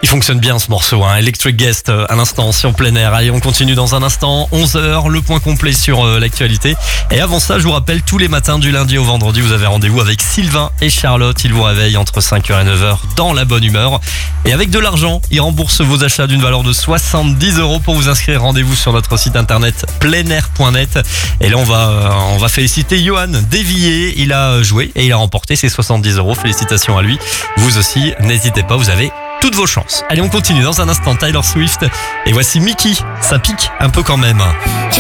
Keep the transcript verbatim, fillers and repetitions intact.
Il fonctionne bien ce morceau, hein. Electric Guest à l'instant sur plein air. Allez, on continue dans un instant, onze heures, le point complet sur euh, l'actualité. Et avant ça, je vous rappelle, tous les matins du lundi au vendredi, vous avez rendez-vous avec Sylvain et Charlotte. Ils vous réveillent entre cinq heures et neuf heures dans la bonne humeur. Et avec de l'argent, ils remboursent vos achats d'une valeur de soixante-dix euros. Pour vous inscrire, rendez-vous sur notre site internet plein air point net. Et là, on va, euh, on va féliciter Johan Dévilliers. Il a joué et il a remporté ses soixante-dix euros. Félicitations à lui. Vous aussi, n'hésitez pas, vous avez toutes vos chances. Allez, on continue dans un instant. Taylor Swift. Et voici Mickey. Ça pique un peu quand même.